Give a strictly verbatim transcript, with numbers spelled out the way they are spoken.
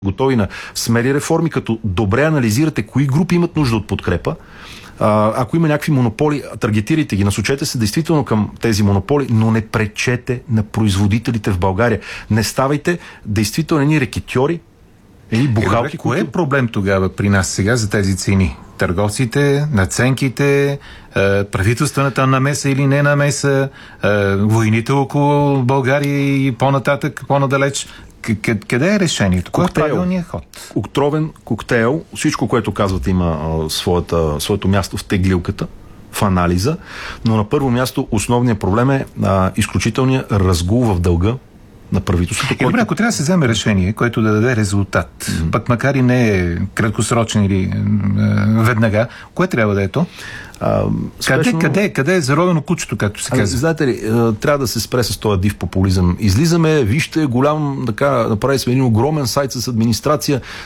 готови на смели реформи, като добре анализирате кои групи имат нужда от подкрепа. А, ако има някакви монополи, таргетирайте ги, насочете се действително към тези монополи, но не пречете на производителите в България. Не ставайте действително едни рекетьори или бухалки. Е, кое е проблем тогава при нас сега за тези цени? Търговците, наценките, правителствената намеса или не намеса, войните около България и по-нататък, по-надалеч. Къде е решението? Кой е правилният ход? Отровен коктейл. Всичко, което казвате, има а, своята, своето място в теглилката, в анализа, но на първо място основният проблем е а, изключителният разгул в дълга на правителството. Който... Добре, ако трябва да се вземе решение, което да даде резултат, mm-hmm. пък макар и не е краткосрочен или е, веднага, кое трябва да е то? А, спешно... къде, къде, къде е заровено кучето, както се казва? А, знаете ли, трябва да се спре с този див популизъм. Излизаме, вижте, голям, така, направи сме един огромен сайт с администрация.